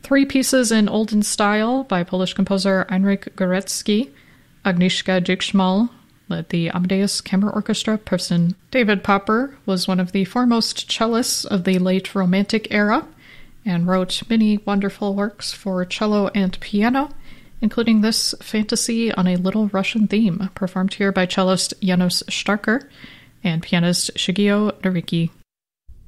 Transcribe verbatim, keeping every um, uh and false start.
Three pieces in olden style by Polish composer Heinrich Górecki. Agnieszka Dziksmal led the Amadeus Kammer Orchestra Person. David Popper was one of the foremost cellists of the late Romantic era and wrote many wonderful works for cello and piano, including this fantasy on a Little Russian theme, performed here by cellist Janos Starker and pianist Shigeo Nariki.